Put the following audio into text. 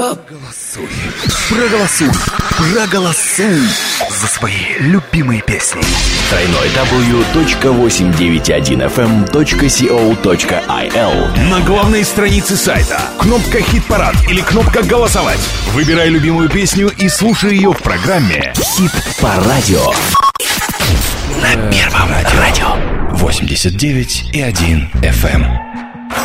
Проголосуй за свои любимые песни. www.891fm.co.il. На главной странице сайта кнопка «Хит-парад» или кнопка «Голосовать». Выбирай любимую песню и слушай ее в программе Хит по радио. На Первом радио 89,1 FM.